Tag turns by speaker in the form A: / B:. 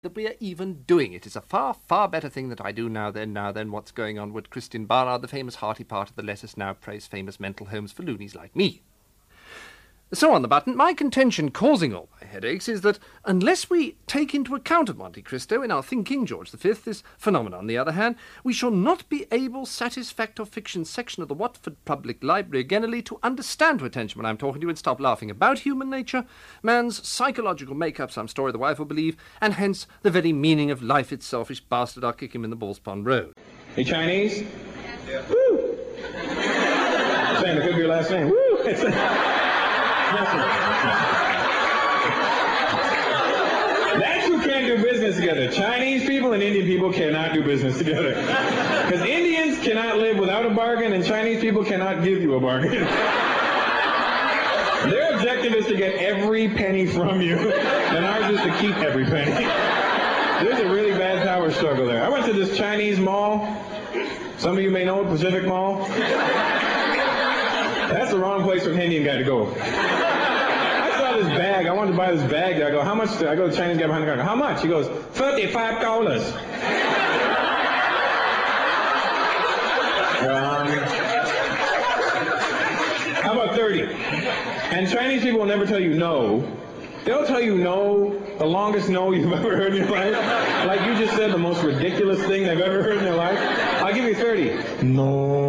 A: that we are even doing it is a far, far better thing that I do now than what's going on with Christian Barnard, the famous hearty part of the letters now praise famous mental homes for loonies like me. So on the button, my contention causing all my headaches is that unless we take into account of Monte Cristo in our thinking, George V, this phenomenon, on the other hand, we shall not be able, satisfactor fiction section of the Watford Public Library generally, to understand to attention when I'm talking to you and stop laughing about human nature, man's psychological make-up, some story the wife will believe, and hence the very meaning of life itself. Selfish bastard, I'll kick him in the Balls Pond Road.
B: Hey, Chinese? Yeah. Woo! Saying it could be your last name. Woo! That's who can't do business together. Chinese people and Indian people cannot do business together. Because Indians cannot live without a bargain, and Chinese people cannot give you a bargain. Their objective is to get every penny from you, and ours is to keep every penny. There's a really bad power struggle there. I went to this Chinese mall. Some of you may know it, Pacific Mall. That's the wrong place for an Indian guy to go. I saw this bag. I wanted to buy this bag. I go, how much? I go to the Chinese guy behind the counter. How much? He goes, $35. How about 30? And Chinese people will never tell you no. They'll tell you no, the longest no you've ever heard in your life. Like you just said the most ridiculous thing they've ever heard in their life. I'll give you 30. No.